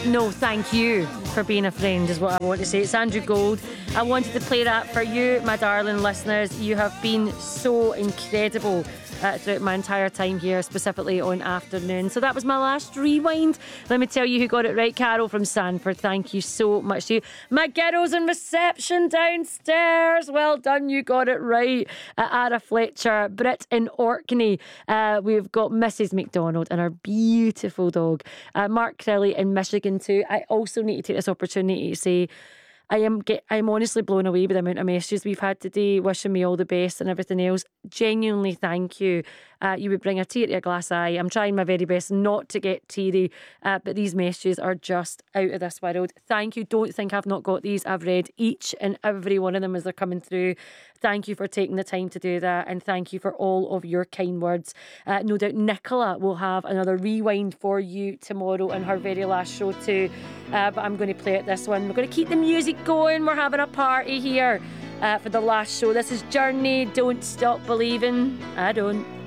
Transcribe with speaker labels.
Speaker 1: No, thank you for being a friend is what I want to say. It's Andrew Gold. I wanted to play that for you, my darling listeners. You have been so incredible throughout my entire time here, specifically on Afternoon. So that was my last rewind. Let me tell you who got it right. Carol from Sanford, thank you so much to you. My girls in reception downstairs, well done, you got it right. Ara Fletcher, Britt in Orkney. We've got Mrs. McDonald and our beautiful dog. Mark Crilley in Michigan too. I also need to take this opportunity to say I'm honestly blown away with the amount of messages we've had today, wishing me all the best and everything else. Genuinely, thank you. You would bring a tear to a glass eye. I'm trying my very best not to get teary, but these messages are just out of this world. Thank you. Don't think I've not got these. I've read each and every one of them as they're coming through. Thank you for taking the time to do that, and thank you for all of your kind words. No doubt Nicola will have another rewind for you tomorrow in her very last show too, but I'm going to play it this one. We're going to keep the music going. We're having a party here for the last show. This is Journey, Don't Stop Believing. I don't.